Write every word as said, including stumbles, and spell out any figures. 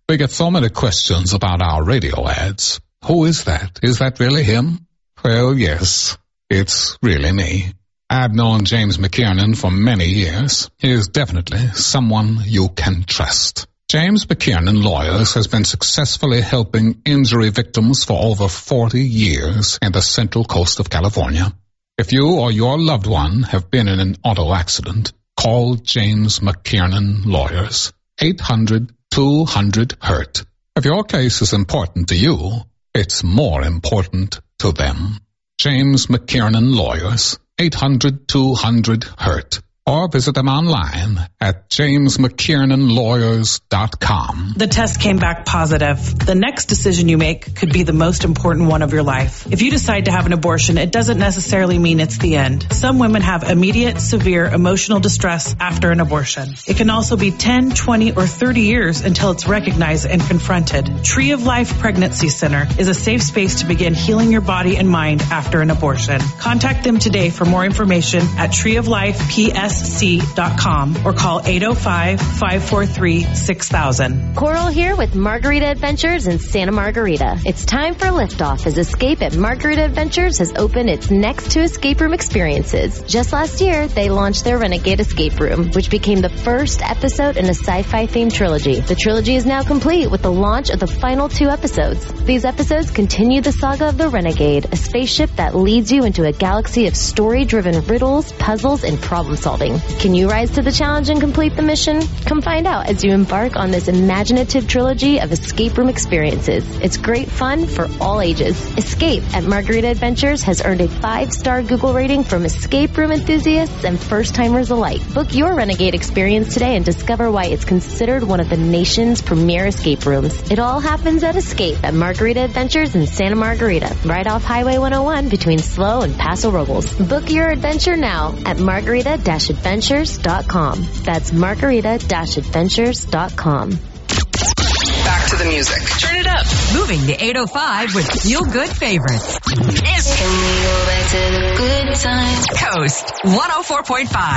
We get so many questions about our radio ads. Who is that? Is that really him? Well, yes, it's really me. I've known James McKiernan for many years. He is definitely someone you can trust. James McKiernan Lawyers has been successfully helping injury victims for over forty years in the Central Coast of California. If you or your loved one have been in an auto accident, call James McKiernan Lawyers. eight hundred two hundred hurt. If your case is important to you, it's more important to them. James McKiernan Lawyers, eight hundred two hundred hurt. Or visit them online at james mckiernan lawyers dot com. The test came back positive. The next decision you make could be the most important one of your life. If you decide to have an abortion, it doesn't necessarily mean it's the end. Some women have immediate, severe emotional distress after an abortion. It can also be ten, twenty, or thirty years until it's recognized and confronted. Tree of Life Pregnancy Center is a safe space to begin healing your body and mind after an abortion. Contact them today for more information at tree of life p s c dot com or call eight oh five, five four three, six thousand. Coral here with Margarita Adventures in Santa Margarita. It's time for liftoff as Escape at Margarita Adventures has opened its next two escape room experiences. Just last year, they launched their Renegade Escape Room, which became the first episode in a sci-fi themed trilogy. The trilogy is now complete with the launch of the final two episodes. These episodes continue the saga of the Renegade, a spaceship that leads you into a galaxy of story-driven riddles, puzzles, and problem solving. Can you rise to the challenge and complete the mission? Come find out as you embark on this imaginative trilogy of escape room experiences. It's great fun for all ages. Escape at Margarita Adventures has earned a five-star Google rating from escape room enthusiasts and first-timers alike. Book your Renegade experience today and discover why it's considered one of the nation's premier escape rooms. It all happens at Escape at Margarita Adventures in Santa Margarita, right off Highway one oh one between Slow and Paso Robles. Book your adventure now at margarita adventures dot com. That's margarita adventures dot com. Back to the music. Turn it up. Moving to eight oh five with Feel Good Favorites. Can we go back to the good times? Coast one oh four point five.